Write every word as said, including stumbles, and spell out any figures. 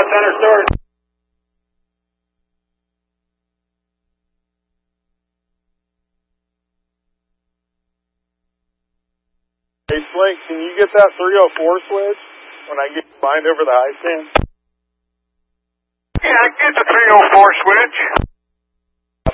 center storage. Hey, Slink, can you get that three oh four switch when I get combined over the high stand? Yeah, I can get the three oh four switch.